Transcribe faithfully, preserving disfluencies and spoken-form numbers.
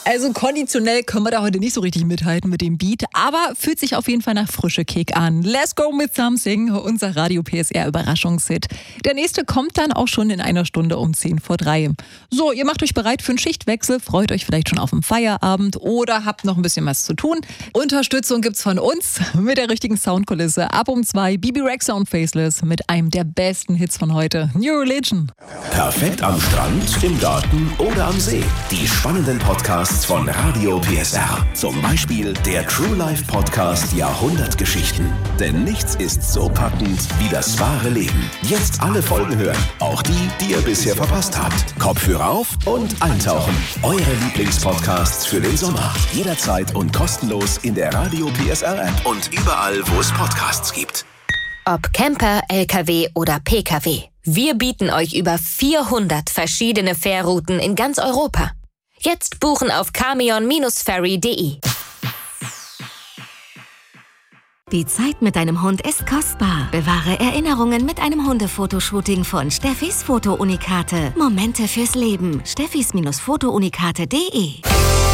Also konditionell können wir da heute nicht so richtig mithalten mit dem Beat, aber fühlt sich auf jeden Fall nach frische Kick an. Let's go with something, unser Radio P S R Überraschungshit. Der nächste kommt dann auch schon in einer Stunde um zehn vor drei. So, ihr macht euch bereit für einen Schichtwechsel, freut euch vielleicht schon auf den Feierabend oder habt noch ein bisschen was zu tun. Unterstützung gibt's von uns mit der richtigen Soundkulisse. Ab um zwei Bibi Rexha und Faceless mit einem der besten Hits von heute, New Religion. Perfekt am Strand, im Garten oder am See. Die spannenden Podcasts von Radio P S R. Zum Beispiel der True Life Podcast Jahrhundertgeschichten. Denn nichts ist so packend wie das wahre Leben. Jetzt alle Folgen hören. Auch die, die ihr bisher verpasst habt. Kopfhörer auf und eintauchen. Eure Lieblingspodcasts für den Sommer. Jederzeit und kostenlos in der Radio P S R App und überall, wo es Podcasts gibt. Ob Camper, L K W oder P K W. Wir bieten euch über vierhundert verschiedene Fährrouten in ganz Europa. Jetzt buchen auf camion Ferry punkt de. Die Zeit mit deinem Hund ist kostbar. Bewahre Erinnerungen mit einem Hundefotoshooting von Steffis Fotounikate. Momente fürs Leben. Steffis Fotounikate punkt de